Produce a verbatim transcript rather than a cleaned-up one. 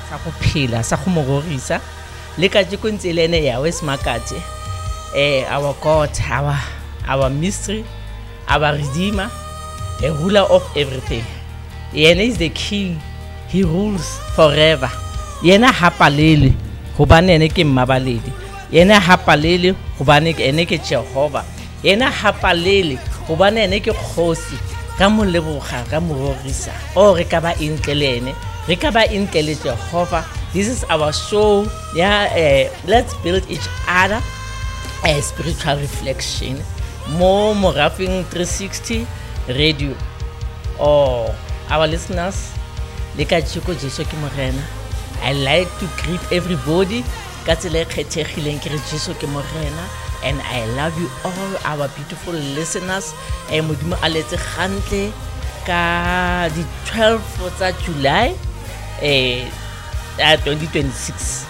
sa go phela sa go mororisa le ka tse kontse le ene ya wes makate eh our God, our our mystery, our redeemer, a ruler of everything. Yena is the king, he rules forever. Yena hapalele hobane ene ke mmabaledi, yena hapalele hobane ene ke Jehova, yena hapalele hobane ene ke kgosi ka moleboga ka mororisa o re ka ba intlelene re ka ba intlele Jehova. This is our show. Yeah, uh, let's build each other a spiritual reflection. More Morafing three sixty radio. Oh, our listeners, leka Chiko Jesu ke morena. I like to greet everybody. Ka tsela e kgethegileng ke re Jesu ke morena. And I love you all, our beautiful listeners. Eh modimo a letse gantle ka di twelve tsa July eh twenty twenty-six.